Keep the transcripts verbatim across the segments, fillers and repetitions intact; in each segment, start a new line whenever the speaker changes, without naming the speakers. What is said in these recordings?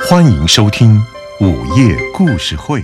欢迎收听午夜故事会。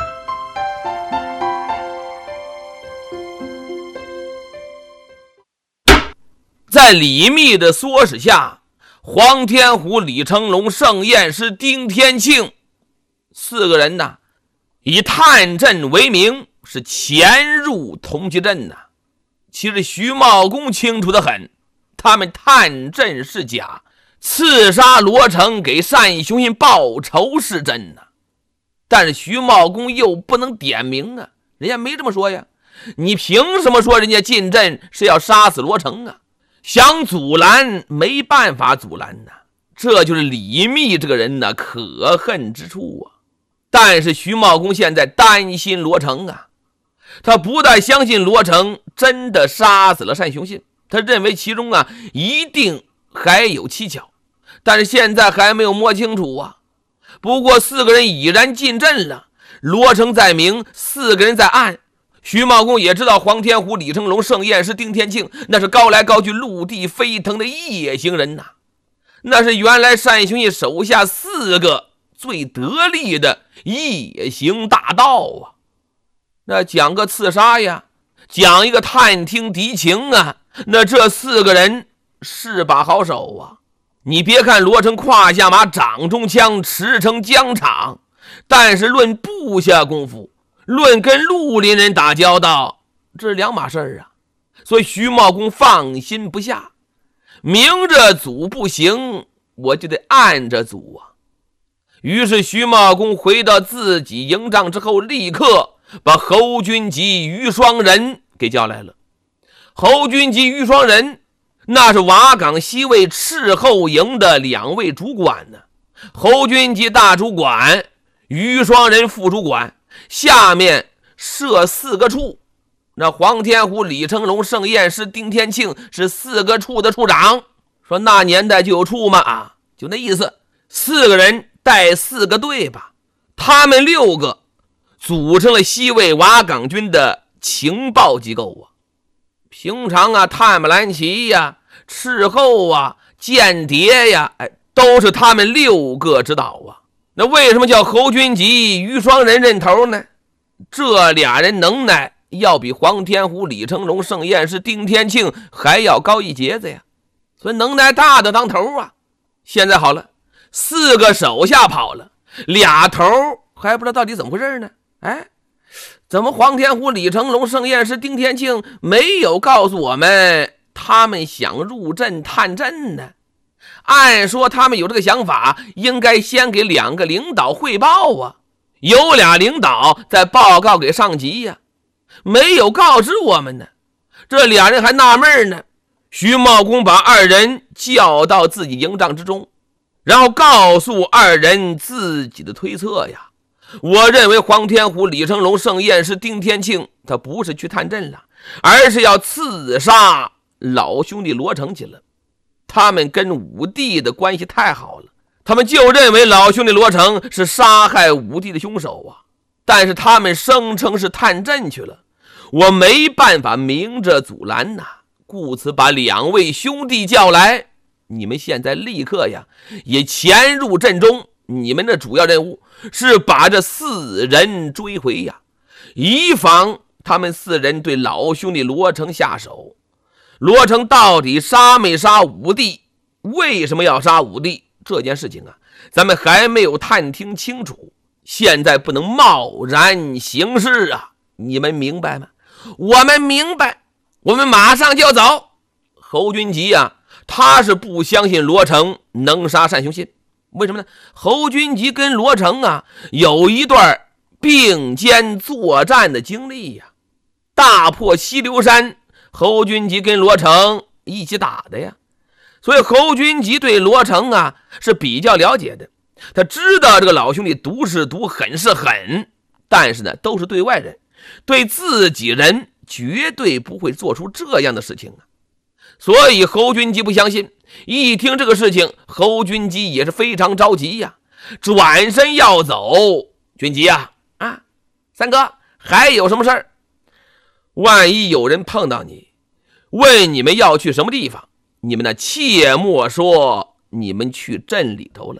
在李密的唆使下，黄天虎、李成龙、盛验师、丁天庆四个人呢，以探阵为名，是潜入同济镇呢。其实徐茂公清楚得很，他们探阵是假，刺杀罗成给单雄信报仇是真的。但是徐茂公又不能点名啊，人家没这么说呀。你凭什么说人家进镇是要杀死罗成啊？想阻拦没办法阻拦呐，这就是李密这个人呢可恨之处啊。但是徐茂公现在担心罗成啊，他不但相信罗成真的杀死了单雄信，他认为其中啊一定还有蹊跷，但是现在还没有摸清楚啊。不过四个人已然进镇了，罗成在明，四个人在暗。徐茂公也知道黄天虎、李成龙、盛验师、丁天庆那是高来高去、陆地飞腾的夜行人呐、啊，那是原来单雄信手下四个最得力的夜行大盗啊。那讲个刺杀呀，讲一个探听敌情啊，那这四个人是把好手啊。你别看罗成胯下马，掌中枪，驰骋疆场，但是论部下功夫，论跟绿林人打交道，这是两码事儿啊。所以徐茂公放心不下，明着阻不行，我就得暗着阻啊。于是徐茂公回到自己营帐之后，立刻把侯君集、于双人给叫来了。侯君集、于双人那是瓦岗西卫斥候营的两位主管呢。侯君集大主管，于双人副主管，下面设四个处。那黄天虎、李成龙、盛验师、丁天庆是四个处的处长。说那年代就有处吗？啊，就那意思，四个人带四个队吧。他们六个组成了西魏瓦岗军的情报机构啊。平常啊，探马兰奇呀、斥候啊、间谍呀，哎，都是他们六个指导啊。那为什么叫侯君集、于双人认头呢？这俩人能耐要比黄天虎、李成龙、盛验师、丁天庆还要高一截子呀，所以能耐大的当头啊。现在好了，四个手下跑了，俩头还不知道到底怎么回事呢？哎，怎么黄天虎、李成龙、盛验师、丁天庆没有告诉我们他们想入镇探阵呢？按说他们有这个想法，应该先给两个领导汇报啊。有俩领导在报告给上级呀、啊，没有告知我们呢。这俩人还纳闷呢。徐茂公把二人叫到自己营帐之中，然后告诉二人自己的推测呀。我认为黄天虎、李成龙、盛验师、丁天庆他不是去探阵了，而是要刺杀老兄弟罗成去了。他们跟武帝的关系太好了，他们就认为老兄弟罗成是杀害武帝的凶手啊。但是他们声称是探阵去了，我没办法明着阻拦呐、啊，故此把两位兄弟叫来。你们现在立刻呀，也潜入阵中。你们的主要任务是把这四人追回呀，以防他们四人对老兄弟罗成下手。罗成到底杀没杀武帝？为什么要杀武帝？这件事情啊，咱们还没有探听清楚，现在不能贸然行事啊！你们明白吗？我们明白，我们马上就要走。侯君集啊，他是不相信罗成能杀单雄信。为什么呢？侯君集跟罗成啊有一段并肩作战的经历呀、啊，大破西流山，侯君集跟罗成一起打的呀。所以侯君集对罗成啊是比较了解的，他知道这个老兄弟毒是毒，狠是狠，但是呢都是对外人，对自己人绝对不会做出这样的事情啊。所以侯君集不相信。一听这个事情，侯君集也是非常着急呀、啊，转身要走。君集啊啊，三哥还有什么事儿？万一有人碰到你，问你们要去什么地方，你们呢切莫说你们去镇里头了，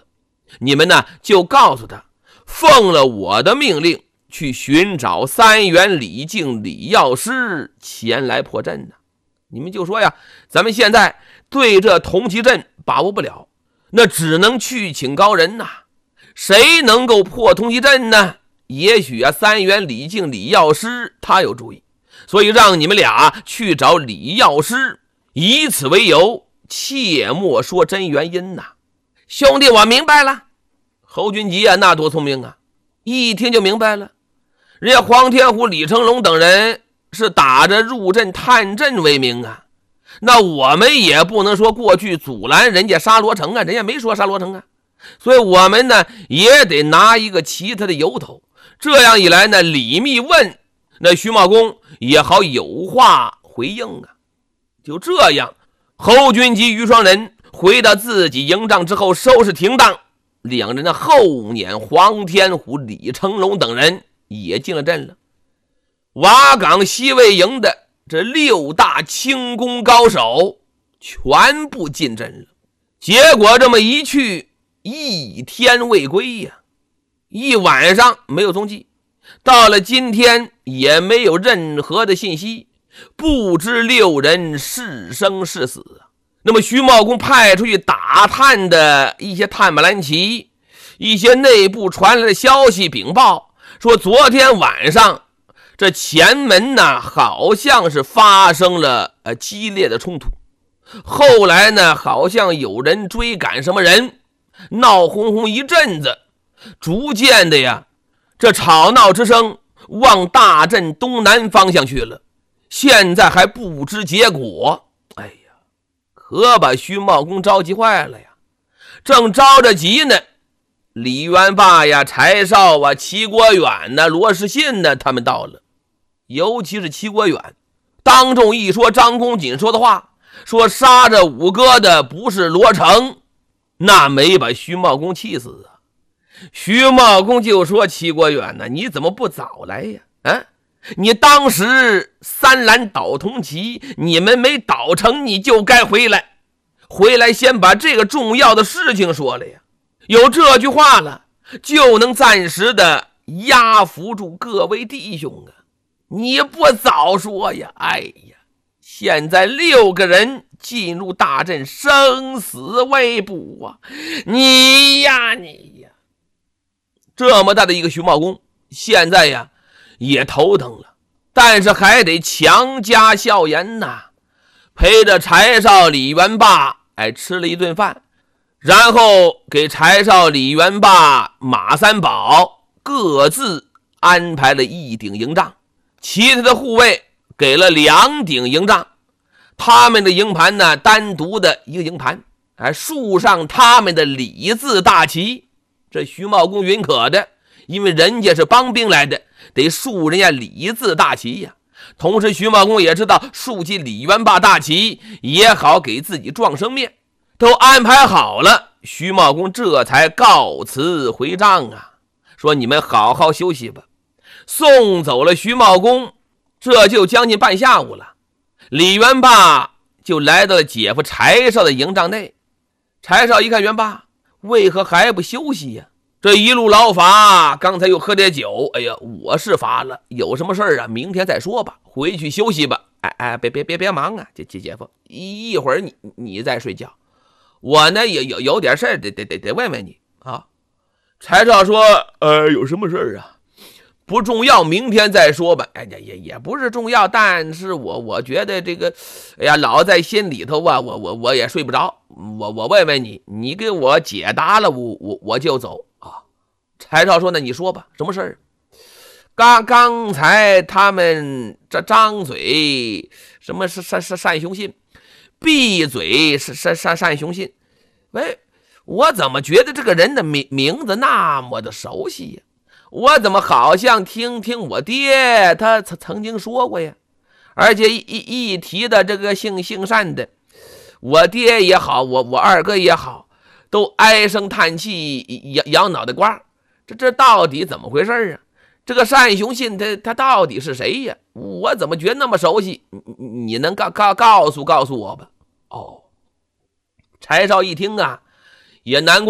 你们呢就告诉他，奉了我的命令去寻找三元李靖李药师前来破阵呢。你们就说呀，咱们现在对这铜旗阵把握不了，那只能去请高人呐。谁能够破铜旗阵呢？也许啊，三元李靖李药师他有主意，所以让你们俩去找李药师，以此为由，切莫说真原因呐。兄弟，我明白了。侯君集啊，那多聪明啊，一听就明白了。人家黄天虎、李成龙等人是打着入阵探阵为名啊，那我们也不能说过去阻拦人家杀罗城啊，人家没说杀罗城啊，所以我们呢也得拿一个其他的由头。这样一来呢，李密问，那徐茂公也好有话回应啊。就这样，侯君集、于双人回到自己营帐之后收拾停当，两人的后撵黄天虎、李成龙等人也进了阵了。瓦岗西魏营的这六大轻功高手全部进阵了，结果这么一去，一天未归呀，一晚上没有踪迹，到了今天也没有任何的信息，不知六人是生是死啊。那么徐茂公派出去打探的一些探马兰旗，一些内部传来的消息禀报说，昨天晚上这前门呢好像是发生了呃激烈的冲突，后来呢好像有人追赶什么人，闹哄哄一阵子，逐渐的呀，这吵闹之声往大阵东南方向去了，现在还不知结果。哎呀，可把徐茂公着急坏了呀！正着着急呢，李元霸呀、柴少啊、齐国远呢、罗士信呢，他们到了。尤其是齐国远，当众一说张公瑾说的话，说杀这五哥的不是罗成，那没把徐茂公气死啊！徐茂公就说：“齐国远呢，你怎么不早来呀？啊，你当时三蓝倒铜旗，你们没倒成，你就该回来，回来先把这个重要的事情说了呀。有这句话了，就能暂时的压服住各位弟兄啊！你不早说呀！哎呀，现在六个人进入大阵，生死未卜啊！你呀，你呀！”这么大的一个徐茂公，现在呀也头疼了，但是还得强加笑颜呐，陪着柴少、李元霸哎吃了一顿饭，然后给柴少、李元霸、马三宝各自安排了一顶营帐，其他的护卫给了两顶营帐，他们的营盘呢单独的一个营盘，还竖上他们的李字大旗。这徐茂公允可的，因为人家是帮兵来的，得竖人家李字大旗呀。同时徐茂公也知道竖起李元霸大旗也好给自己壮生面，都安排好了，徐茂公这才告辞回帐啊，说你们好好休息吧。送走了徐茂公，这就将近半下午了，李元霸就来到了姐夫柴少的营帐内。柴少一看元霸为何还不休息呀？这一路劳乏，刚才又喝点酒，哎呀，我是乏了，有什么事儿啊，明天再说吧，回去休息吧。哎哎，别别别别忙啊，姐姐姐夫，一一会儿你你再睡觉，我呢也有有点事儿，得得得得问问你啊。柴少说，呃，有什么事儿啊？不重要，明天再说吧。哎呀，也也不是重要，但是我我觉得这个，哎呀，老在心里头啊，我我我也睡不着。我我问问你，你给我解答了，我我我就走啊。柴少说：“那你说吧，什么事儿？刚刚才他们这张嘴什么是单单单雄信，闭嘴是单单单雄信。喂，我怎么觉得这个人的名名字那么的熟悉呀？我怎么好像听听我爹他曾经说过呀？而且一一一提的这个姓姓单的，我爹也好，我我二哥也好，都唉声叹气，摇摇脑袋瓜。这这到底怎么回事啊？这个单雄信他他到底是谁呀？我怎么觉得那么熟悉？你你能告告告诉告诉我吧？”哦，柴少一听啊，也难过。